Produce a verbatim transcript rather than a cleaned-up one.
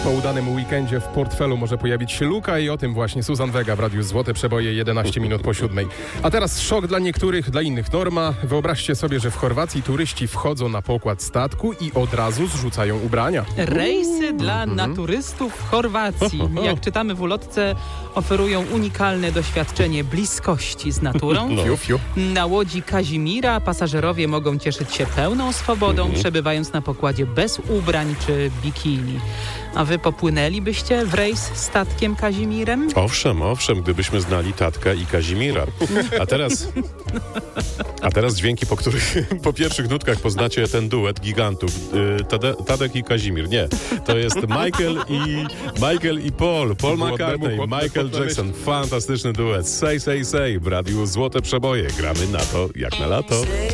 Po udanym weekendzie w portfelu może pojawić się luka i o tym właśnie Suzan Vega w Radiu Złote Przeboje jedenaście minut po siódmej. A teraz szok dla niektórych, dla innych norma. Wyobraźcie sobie, że w Chorwacji turyści wchodzą na pokład statku i od razu zrzucają ubrania. Rejsy dla naturystów w Chorwacji. Jak czytamy w ulotce, oferują unikalne doświadczenie bliskości z naturą. No. Fiu, fiu. Na łodzi Kazimira pasażerowie mogą cieszyć się pełną swobodą, przebywając na pokładzie bez ubrań czy bikini. A wy popłynęlibyście w rejs statkiem Kazimirem? Owszem, owszem, gdybyśmy znali Tatka i Kazimira. A teraz, a teraz dźwięki, po których po pierwszych nutkach poznacie ten duet gigantów. Yy, Tade, Tadek i Kazimir. Nie, to jest Michael i Michael i Paul. Paul McCartney, Michael Jackson. Fantastyczny duet. Say, say, say. W Radiu Złote Przeboje. Gramy na to jak na lato.